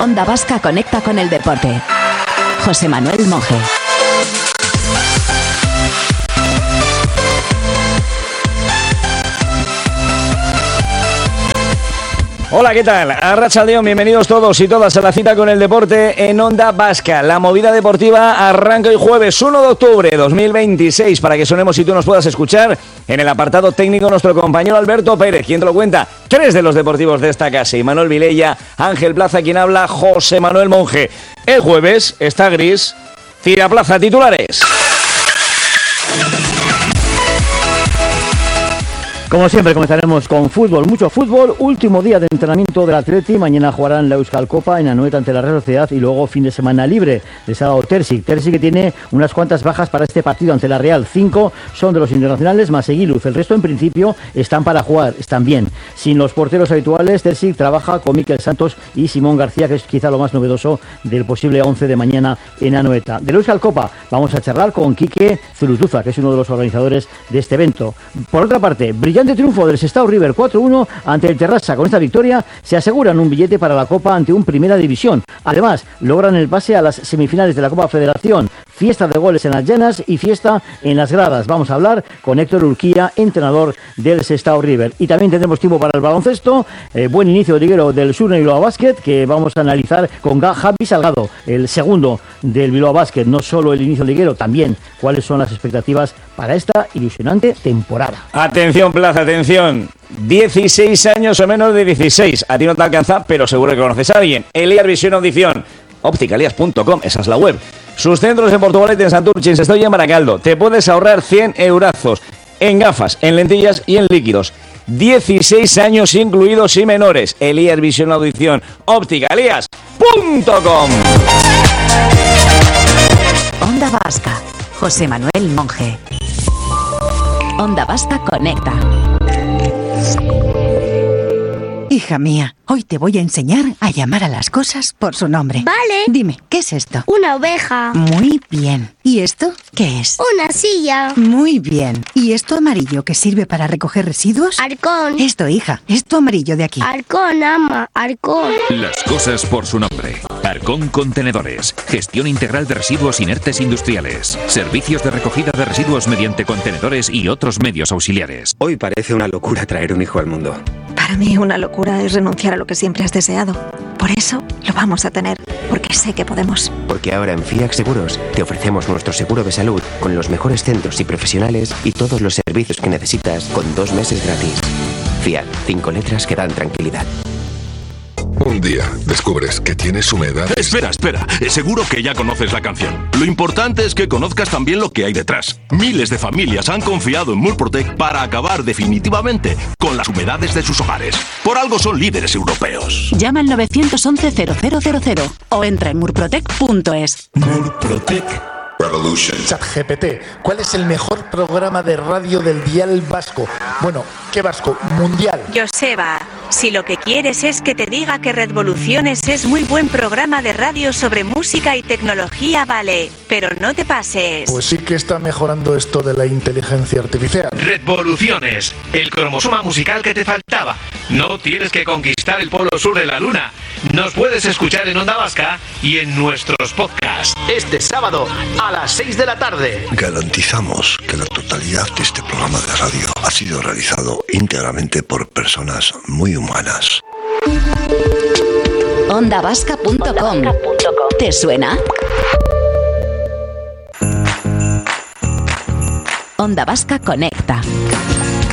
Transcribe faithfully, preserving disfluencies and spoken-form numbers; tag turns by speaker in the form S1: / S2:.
S1: Onda Vasca conecta con el deporte. José Manuel Monje.
S2: Hola, ¿qué tal? Arratsaldeon, bienvenidos todos y todas a la cita con el deporte en Onda Vasca. La movida deportiva arranca hoy jueves uno de octubre de dos mil veintiséis para que sonemos y tú nos puedas escuchar. En el apartado técnico nuestro compañero Alberto Pérez, quien te lo cuenta, tres de los deportivos de esta casa, Imanol Vilella, Ángel Plaza, quien habla, José Manuel Monje. El jueves está gris, Cira Plaza, titulares.
S3: Como siempre comenzaremos con fútbol, mucho fútbol, último día de entrenamiento del Atleti, mañana jugarán la Euskal Copa en Anoeta ante la Real Sociedad y luego fin de semana libre de sábado Terzic. Terzic que tiene unas cuantas bajas para este partido ante la Real, cinco son de los internacionales más Eguiluz, el resto en principio están para jugar, están bien. Sin los porteros habituales, Terzic trabaja con Mikel Santos y Simón García, que es quizá lo más novedoso del posible once de mañana en Anoeta. De la Euskal Copa vamos a charlar con Quique Zurutuza, que es uno de los organizadores de este evento. Por otra parte, brillante triunfo del Sestao River cuatro uno ante el Terrassa. Con esta victoria se aseguran un billete para la Copa ante un Primera División. Además, logran el pase a las semifinales de la Copa Federación. Fiesta de goles en las llanas y fiesta en las gradas. Vamos a hablar con Héctor Urquía, entrenador del Sestao River. Y también tendremos tiempo para el baloncesto. Eh, buen inicio de liguero del Surne Bilbao Basket, que vamos a analizar con Javi Salgado, el segundo del Bilbao Basket. No solo el inicio liguero, también cuáles son las expectativas para esta ilusionante temporada.
S2: Atención, Plaza, atención. dieciséis años o menos de dieciséis. A ti no te alcanza, pero seguro que conoces a alguien. Eliar Visión Audición. Opticalias punto com, esa es la web. Sus centros en Portugalete, en Santurce, en Sestao y en Baracaldo. Te puedes ahorrar cien eurazos en gafas, en lentillas y en líquidos. dieciséis años incluidos y menores. Eliar Visión Audición. Opticalias punto com.
S1: Onda Vasca. José Manuel Monje. Onda Vasca conecta.
S4: Hija mía, hoy te voy a enseñar a llamar a las cosas por su nombre.
S5: Vale.
S4: Dime, ¿qué es esto?
S5: Una oveja.
S4: Muy bien. ¿Y esto qué es?
S5: Una silla.
S4: Muy bien. ¿Y esto amarillo que sirve para recoger residuos?
S5: Halcón.
S4: Esto, hija, esto amarillo de aquí.
S5: Halcón, ama, halcón.
S6: Las cosas por su nombre. Halcón Contenedores. Gestión integral de residuos inertes industriales. Servicios de recogida de residuos mediante contenedores y otros medios auxiliares.
S7: Hoy parece una locura traer un hijo al mundo.
S8: Para mí una locura es renunciar a lo que siempre has deseado. Por eso lo vamos a tener, porque sé que podemos.
S7: Porque ahora en Fiac Seguros te ofrecemos nuestro seguro de salud con los mejores centros y profesionales y todos los servicios que necesitas con dos meses gratis. Fiac, cinco letras que dan tranquilidad.
S9: Un día descubres que tienes humedad.
S10: Espera, espera. Seguro que ya conoces la canción. Lo importante es que conozcas también lo que hay detrás. Miles de familias han confiado en Murprotec para acabar definitivamente con las humedades de sus hogares. Por algo son líderes europeos.
S1: Llama al nueve once cero cero cero cero o entra en murprotec punto es.
S11: Murprotec Revolution. ChatGPT, ¿cuál es el mejor programa de radio del dial vasco? Bueno, ¿qué vasco? Mundial.
S12: Joseba, si lo que quieres es que te diga que Redvoluciones es muy buen programa de radio sobre música y tecnología, vale, pero no te pases.
S11: Pues sí que está mejorando esto de la inteligencia artificial.
S13: Redvoluciones, el cromosoma musical que te faltaba. No tienes que conquistar el polo sur de la luna. Nos puedes escuchar en Onda Vasca y en nuestros podcasts. Este sábado a las seis de la tarde.
S14: Garantizamos que la totalidad de este programa de radio ha sido realizado íntegramente por personas muy humanas.
S1: onda vasca punto com. ¿Te suena? Onda Vasca conecta.